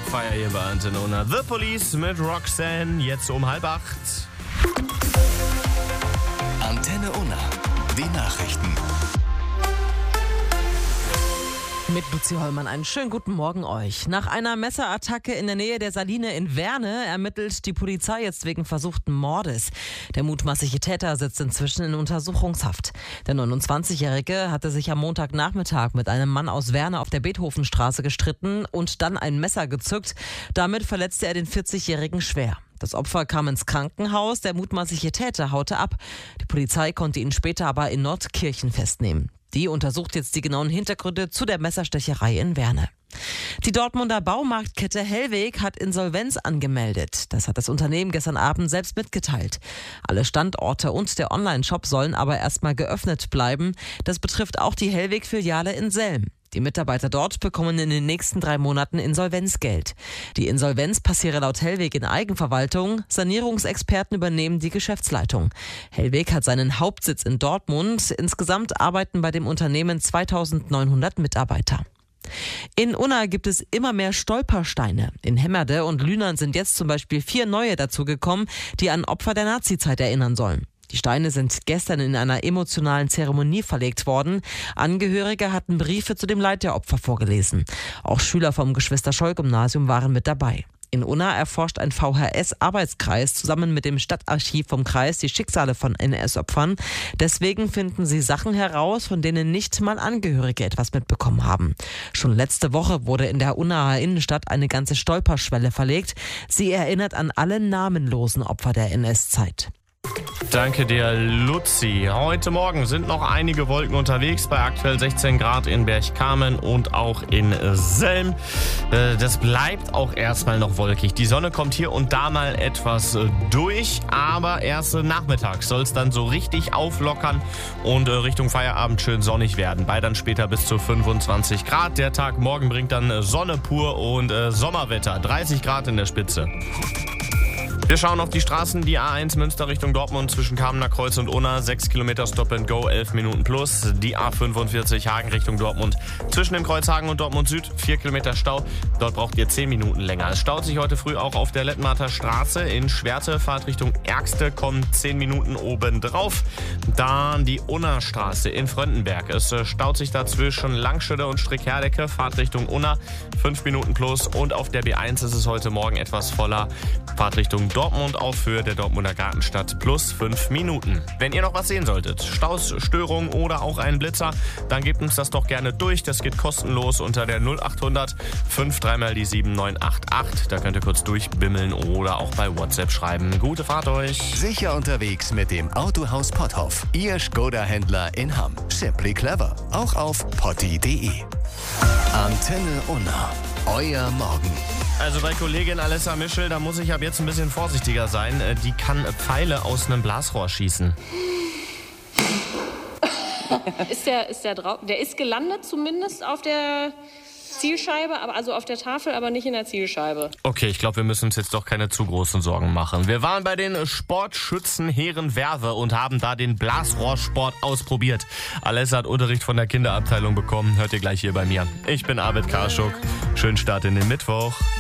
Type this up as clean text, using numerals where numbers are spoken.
Feier hier bei Antenne Unna. The Police mit Roxanne, jetzt um 7:30. Antenne Unna, die Nachrichten. Mit Luzi Hollmann einen schönen guten Morgen euch. Nach einer Messerattacke in der Nähe der Saline in Werne ermittelt die Polizei jetzt wegen versuchten Mordes. Der mutmaßliche Täter sitzt inzwischen in Untersuchungshaft. Der 29-Jährige hatte sich am Montagnachmittag mit einem Mann aus Werne auf der Beethovenstraße gestritten und dann ein Messer gezückt. Damit verletzte er den 40-Jährigen schwer. Das Opfer kam ins Krankenhaus, der mutmaßliche Täter haute ab. Die Polizei konnte ihn später aber in Nordkirchen festnehmen. Die untersucht jetzt die genauen Hintergründe zu der Messerstecherei in Werne. Die Dortmunder Baumarktkette Hellweg hat Insolvenz angemeldet. Das hat das Unternehmen gestern Abend selbst mitgeteilt. Alle Standorte und der Onlineshop sollen aber erstmal geöffnet bleiben. Das betrifft auch die Hellweg-Filiale in Selm. Die Mitarbeiter dort bekommen in den nächsten 3 Monaten Insolvenzgeld. Die Insolvenz passiere laut Hellweg in Eigenverwaltung. Sanierungsexperten übernehmen die Geschäftsleitung. Hellweg hat seinen Hauptsitz in Dortmund. Insgesamt arbeiten bei dem Unternehmen 2900 Mitarbeiter. In Unna gibt es immer mehr Stolpersteine. In Hemmerde und Lünen sind jetzt zum Beispiel 4 neue dazugekommen, die an Opfer der Nazizeit erinnern sollen. Die Steine sind gestern in einer emotionalen Zeremonie verlegt worden. Angehörige hatten Briefe zu dem Leid der Opfer vorgelesen. Auch Schüler vom Geschwister-Scholl-Gymnasium waren mit dabei. In Unna erforscht ein VHS-Arbeitskreis zusammen mit dem Stadtarchiv vom Kreis die Schicksale von NS-Opfern. Deswegen finden sie Sachen heraus, von denen nicht mal Angehörige etwas mitbekommen haben. Schon letzte Woche wurde in der Unnaer Innenstadt eine ganze Stolperschwelle verlegt. Sie erinnert an alle namenlosen Opfer der NS-Zeit. Danke dir, Luzi. Heute Morgen sind noch einige Wolken unterwegs, bei aktuell 16 Grad in Berchtesgaden und auch in Selm. Das bleibt auch erstmal noch wolkig. Die Sonne kommt hier und da mal etwas durch, aber erst nachmittags soll es dann so richtig auflockern und Richtung Feierabend schön sonnig werden. Bei dann später bis zu 25 Grad. Der Tag morgen bringt dann Sonne pur und Sommerwetter. 30 Grad in der Spitze. Wir schauen auf die Straßen, die A1 Münster Richtung Dortmund zwischen Kamener Kreuz und Unna, 6 Kilometer Stop and Go, 11 Minuten plus. Die A45 Hagen Richtung Dortmund zwischen dem Kreuz Hagen und Dortmund Süd, 4 Kilometer Stau. Dort braucht ihr 10 Minuten länger. Es staut sich heute früh auch auf der Lettmarter Straße in Schwerte, Fahrt Richtung Ergste, kommen 10 Minuten obendrauf. Dann die Unna-Straße in Fröndenberg. Es staut sich dazwischen Langschütte und Strick-Herdecke, Fahrt Richtung Unna, 5 Minuten plus. Und auf der B1 ist es heute Morgen etwas voller, Fahrt Richtung Dortmund auf Höhe der Dortmunder Gartenstadt plus 5 Minuten. Wenn ihr noch was sehen solltet, Staus, Störungen oder auch einen Blitzer, dann gebt uns das doch gerne durch. Das geht kostenlos unter der 0800 53 mal die 7988. Da könnt ihr kurz durchbimmeln oder auch bei WhatsApp schreiben. Gute Fahrt euch. Sicher unterwegs mit dem Autohaus Potthoff. Ihr Skoda-Händler in Hamm. Simply clever. Auch auf potti.de. Antenne Unna. Euer Morgen. Also bei Kollegin Alessa Mischel, da muss ich ab jetzt ein bisschen vorsichtiger sein. Die kann Pfeile aus einem Blasrohr schießen. Ist der drauf? Der ist gelandet zumindest auf der Zielscheibe, aber also auf der Tafel, aber nicht in der Zielscheibe. Okay, ich glaube, wir müssen uns jetzt doch keine zu großen Sorgen machen. Wir waren bei den Sportschützen Herrenwerve und haben da den Blasrohrsport ausprobiert. Alessa hat Unterricht von der Kinderabteilung bekommen. Hört ihr gleich hier bei mir. Ich bin Arvid Karschuk. Schönen Start in den Mittwoch.